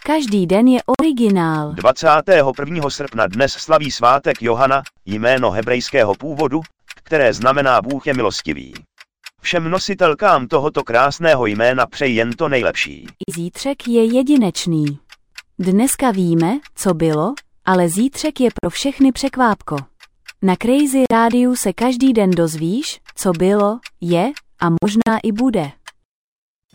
Každý den je originál. 21. srpna dnes slaví svátek Johana, jméno hebrejského původu, které znamená Bůh je milostivý. Všem nositelkám tohoto krásného jména přeji jen to nejlepší. Zítřek je jedinečný. Dneska víme, co bylo, ale zítřek je pro všechny překvápko. Na Crazy Rádiu se každý den dozvíš, co bylo, je a možná i bude.